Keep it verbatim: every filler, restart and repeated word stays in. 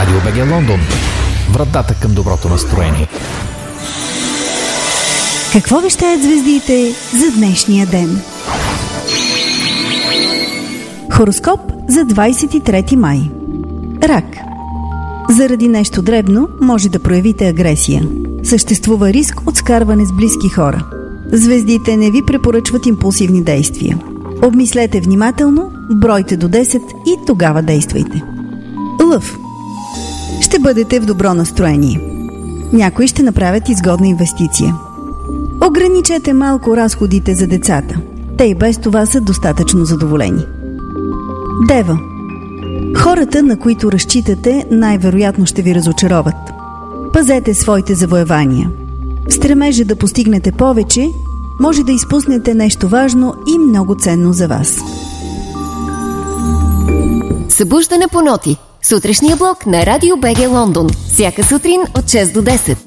Радио БГ Лондон. Вратата към доброто настроение. Какво вещаят звездите за днешния ден? Хороскоп за двадесет и трети май. Рак. Заради нещо дребно може да проявите агресия. Съществува риск от скарване с близки хора. Звездите не ви препоръчват импулсивни действия. Обмислете внимателно, бройте до десет и тогава действайте. Лъв. Ще бъдете в добро настроение. Някои ще направят изгодна инвестиция. Ограничете малко разходите за децата. Те и без това са достатъчно задоволени. Дева. Хората, на които разчитате, най-вероятно ще ви разочароват. Пазете своите завоевания. В стремежа да постигнете повече, може да изпуснете нещо важно и много ценно за вас. Събуждане по ноти. Сутрешния блок на Радио БГ Лондон. Всяка сутрин от шест до десет.